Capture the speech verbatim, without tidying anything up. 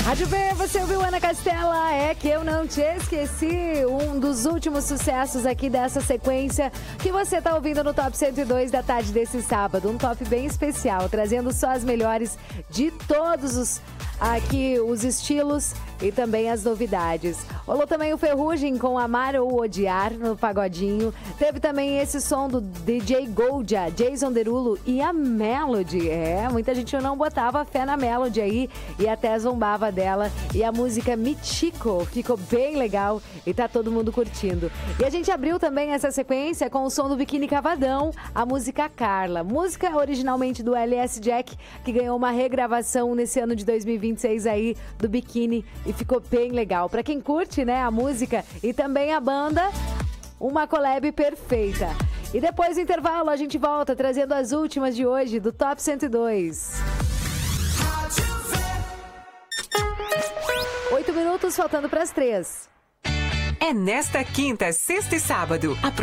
Rádio B, você ouviu Ana Castela? É que eu não te esqueci. Um dos últimos sucessos aqui dessa sequência que você tá ouvindo no Top cento e dois da tarde desse sábado. Um top bem especial, trazendo só as melhores de todos os aqui, os estilos e também as novidades. Rolou também o Ferrugem com Amar ou Odiar no Pagodinho. Teve também esse som do D J Goldia, Jason Derulo e a Melody. É, muita gente não botava fé na Melody aí e até zombava dela. E a música Michico ficou bem legal e tá todo mundo curtindo. E a gente abriu também essa sequência com o som do Biquíni Cavadão, a música Carla. Música originalmente do L S Jack, que ganhou uma regravação nesse ano de dois mil e vinte e seis aí do Biquíni e ficou bem legal. Pra quem curte, né, a música e também a banda, uma collab perfeita. E depois do intervalo a gente volta trazendo as últimas de hoje do Top cento e dois. Oito minutos faltando para as três. É nesta quinta, sexta e sábado. A